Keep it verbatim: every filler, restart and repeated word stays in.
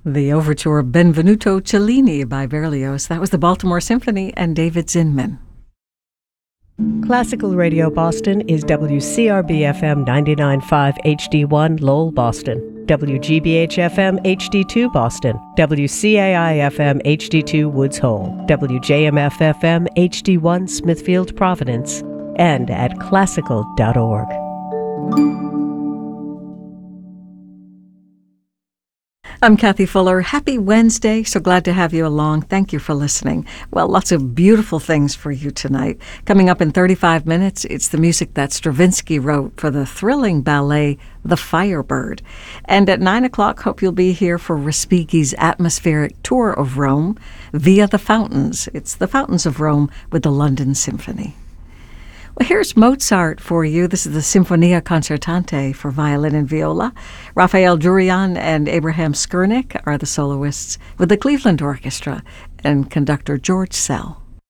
The overture Benvenuto Cellini by Berlioz. That was the Baltimore Symphony and David Zinman. Classical Radio Boston is W C R B F M ninety-nine point five H D one Lowell, Boston, W G B H F M H D two Boston, W C A I F M H D two Woods Hole, W J M F F M H D one Smithfield, Providence, and at classical dot org. I'm Kathy Fuller. Happy Wednesday. So glad to have you along. Thank you for listening. Well, lots of beautiful things for you tonight. Coming up in thirty-five minutes, it's the music that Stravinsky wrote for the thrilling ballet The Firebird. And at nine o'clock, hope you'll be here for Respighi's atmospheric tour of Rome via the fountains. It's the Fountains of Rome with the London Symphony. Well, here's Mozart for you. This is the Sinfonia Concertante for violin and viola. Raphael Jurian and Abraham Skurnik are the soloists with the Cleveland Orchestra and conductor George Sell.